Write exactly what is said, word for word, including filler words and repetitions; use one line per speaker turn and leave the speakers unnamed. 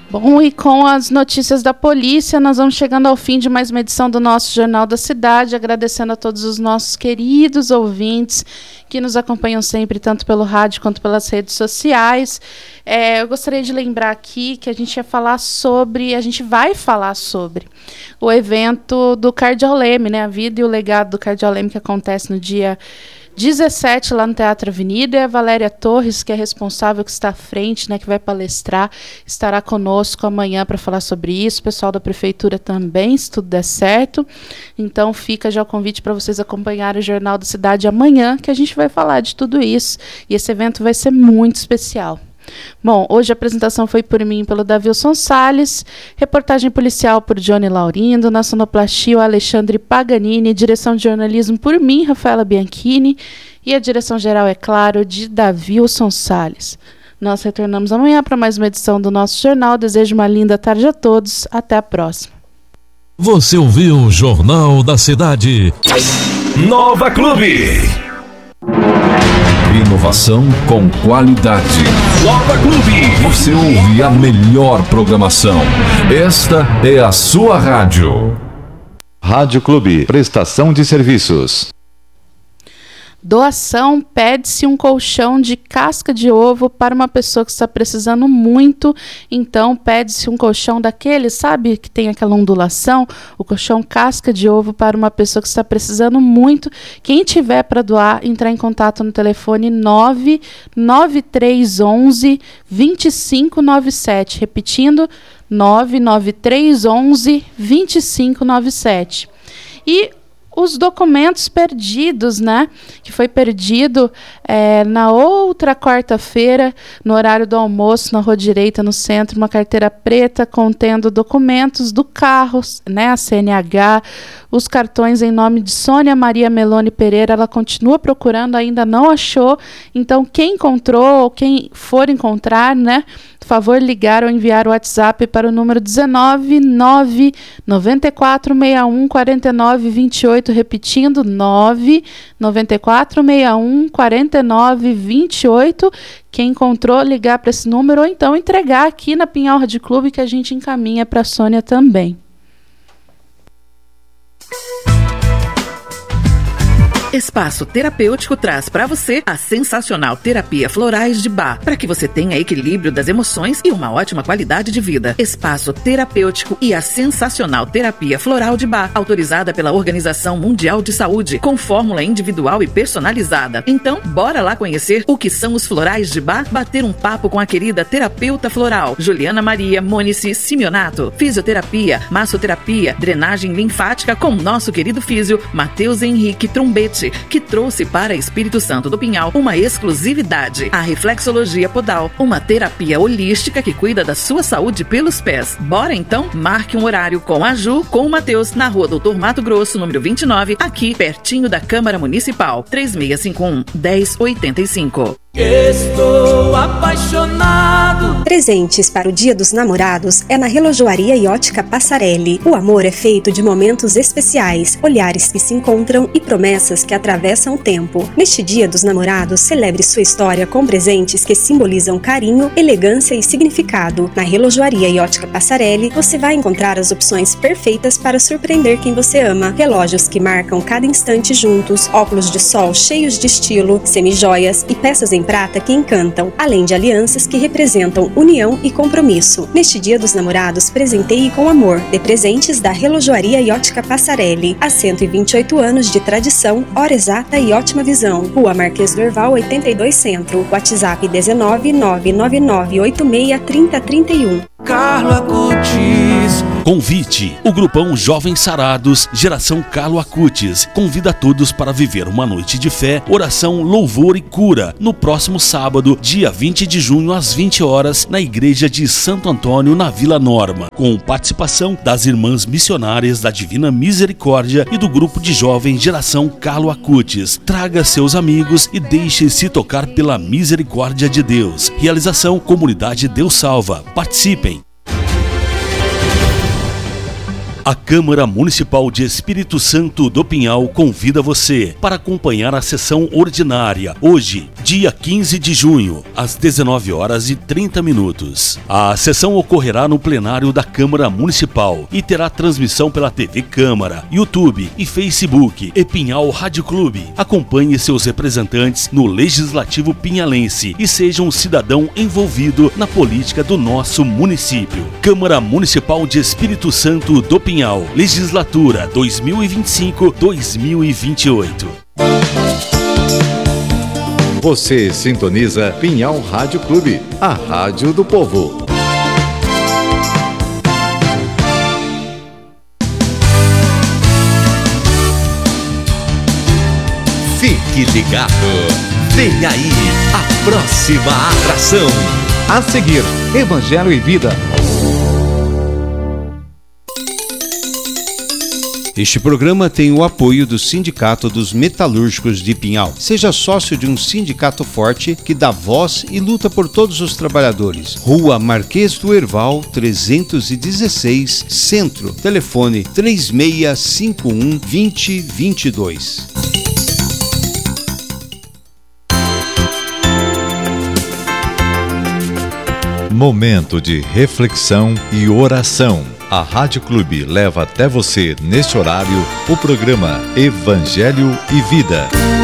Bom, e com as notícias da polícia, nós vamos chegando ao fim de mais uma edição do nosso Jornal da Cidade, agradecendo a todos os nossos queridos ouvintes que nos acompanham sempre, tanto pelo rádio quanto pelas redes sociais. É, eu gostaria de lembrar aqui que a gente ia falar sobre, a gente vai falar sobre o evento do Cardioleme, né? A vida e o legado do Cardioleme, que acontece no dia dezessete, lá no Teatro Avenida. E a Valéria Torres, que é responsável, que está à frente, né, que vai palestrar, estará conosco amanhã para falar sobre isso. O pessoal da Prefeitura também, se tudo der certo. Então fica já o convite para vocês acompanharem o Jornal da Cidade amanhã, que a gente vai falar de tudo isso. E esse evento vai ser muito especial. Bom, hoje a apresentação foi por mim, pelo Davilson Salles, reportagem policial por Johnny Laurindo, na sonoplastia o Alexandre Paganini, direção de jornalismo por mim, Rafaela Bianchini, e a direção geral, é claro, de Davilson Salles. Nós retornamos amanhã para mais uma edição do nosso jornal. Desejo uma linda tarde a todos. Até a próxima.
Você ouviu o Jornal da Cidade.
Nova Clube.
Inovação com qualidade.
Nova Clube.
Você ouve a melhor programação. Esta é a sua rádio.
Rádio Clube, prestação de serviços.
Doação, pede-se um colchão de casca de ovo para uma pessoa que está precisando muito. Então, pede-se um colchão daquele, sabe, que tem aquela ondulação? O colchão casca de ovo para uma pessoa que está precisando muito. Quem tiver para doar, entrar em contato no telefone nove nove três um um, dois cinco nove sete. Repetindo, nove nove três um um, dois cinco nove sete. E os documentos perdidos, né? Que foi perdido é, na outra quarta-feira, no horário do almoço, na Rua Direita, no centro, uma carteira preta contendo documentos do carro, né? A C N H, os cartões em nome de Sônia Maria Meloni Pereira. Ela continua procurando, ainda não achou. Então, quem encontrou ou quem for encontrar, né? Por favor, ligar ou enviar o WhatsApp para o número dezenove nove nove quatro seis um quatro nove dois oito, repetindo, nove nove quatro seis um quatro nove dois oito. Quem encontrou, ligar para esse número ou então entregar aqui na Pinhal Rádio Clube, que a gente encaminha para a Sônia também.
Espaço Terapêutico traz para você a sensacional terapia Florais de Bach, para que você tenha equilíbrio das emoções e uma ótima qualidade de vida. Espaço Terapêutico e a sensacional terapia Floral de Bach, autorizada pela Organização Mundial de Saúde, com fórmula individual e personalizada. Então, bora lá conhecer o que são os Florais de Bach, bater um papo com a querida terapeuta floral, Juliana Maria Mônice Simeonato. Fisioterapia, massoterapia, drenagem linfática com nosso querido físio, Matheus Henrique Trombete, que trouxe para Espírito Santo do Pinhal uma exclusividade, a reflexologia podal, uma terapia holística que cuida da sua saúde pelos pés. Bora então? Marque um horário com a Ju, com o Matheus, na Rua Doutor Mato Grosso, número vinte e nove, aqui pertinho da Câmara Municipal, três seis cinco um, um zero oito cinco.
Estou apaixonado.
Presentes para o Dia dos Namorados é na Relojoaria e Ótica Passarelli. O amor é feito de momentos especiais, olhares que se encontram e promessas que atravessam o tempo. Neste Dia dos Namorados, celebre sua história com presentes que simbolizam carinho, elegância e significado. Na Relojoaria e Ótica Passarelli, você vai encontrar as opções perfeitas para surpreender quem você ama. Relógios que marcam cada instante juntos, óculos de sol cheios de estilo, semijoias e peças em prata que encantam, além de alianças que representam união e compromisso. Neste Dia dos Namorados, presenteie com amor. Dê presentes da Relojoaria e Ótica Passarelli. Há cento e vinte e oito anos de tradição, hora exata e ótima visão. Rua Marquês do Herval, oitenta e dois Centro. WhatsApp dezenove nove nove nove oito seis três zero três um.
Carlo Acutis.
Convite. O grupão Jovens Sarados, Geração Carlo Acutis, convida a todos para viver uma noite de fé, oração, louvor e cura, no próximo sábado, dia vinte de junho, às vinte horas, na Igreja de Santo Antônio, na Vila Norma, com participação das Irmãs Missionárias da Divina Misericórdia e do grupo de jovens Geração Carlo Acutis. Traga seus amigos e deixe-se tocar pela misericórdia de Deus. Realização Comunidade Deus Salva. Participem! A Câmara Municipal de Espírito Santo do Pinhal convida você para acompanhar a sessão ordinária, hoje, dia quinze de junho, às dezenove horas e trinta minutos. A sessão ocorrerá no plenário da Câmara Municipal e terá transmissão pela T V Câmara, YouTube e Facebook e Pinhal Rádio Clube. Acompanhe seus representantes no Legislativo pinhalense e seja um cidadão envolvido na política do nosso município. Câmara Municipal de Espírito Santo do Pinhal. Legislatura dois mil e vinte e cinco a dois mil e vinte e oito.
Você sintoniza Pinhal Rádio Clube, a rádio do povo.
Fique ligado. Vem aí a próxima atração.
A seguir, Evangelho e Vida.
Este programa tem o apoio do Sindicato dos Metalúrgicos de Pinhal. Seja sócio de um sindicato forte que dá voz e luta por todos os trabalhadores. Rua Marquês do Herval, trezentos e dezesseis, Centro. Telefone três seis cinco um, dois zero dois dois.
Momento de reflexão e oração. A Rádio Clube leva até você, neste horário, o programa Evangelho e Vida.